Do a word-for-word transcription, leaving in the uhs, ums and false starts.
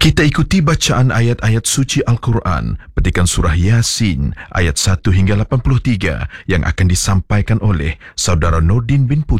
Kita ikuti bacaan ayat-ayat suci Al-Quran, petikan surah Yasin, ayat satu hingga lapan puluh tiga yang akan disampaikan oleh Saudara Nordin bin Putri.